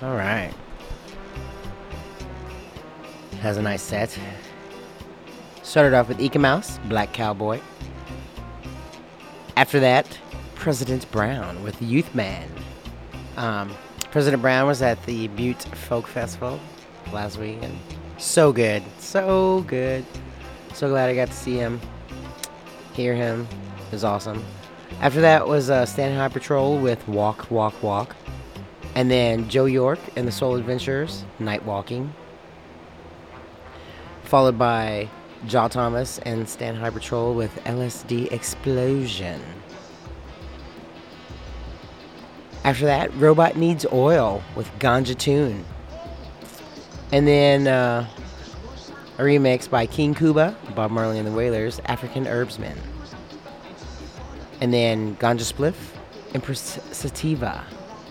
All right. Has a nice set. Started off with Eka Mouse, Black Cowboy. After that, President Brown with Youth Man. President Brown was at the Butte Folk Festival last week, and so good. So good. So glad I got to see him, hear him. It was awesome. After that was Stand High Patrol with Walk, Walk, Walk. And then Joe York and the Soul Adventurers, Night Walking. Followed by Jaw Thomas and Stand High Patrol with LSD Explosion. After that, Robot Needs Oil with Ganja Tune. And then a remix by King Kuba, Bob Marley and the Wailers, African Herbsman. And then Ganja Spliff, Empress Sativa.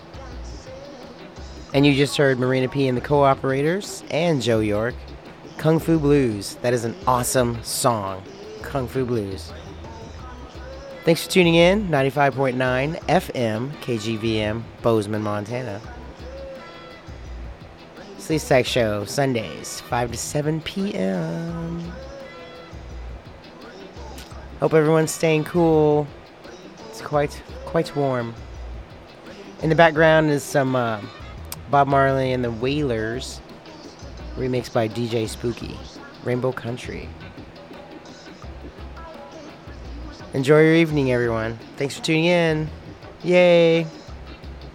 And you just heard Marina P and the Co-Operators and Joe York, Kung Fu Blues. That is an awesome song, Kung Fu Blues. Thanks for tuning in, 95.9 FM, KGVM, Bozeman, Montana. Sleep Stack Show, Sundays, 5 to 7 p.m. Hope everyone's staying cool. It's quite warm. In the background is some Bob Marley and the Wailers, remixed by DJ Spooky, Rainbow Country. Enjoy your evening, everyone. Thanks for tuning in. Yay!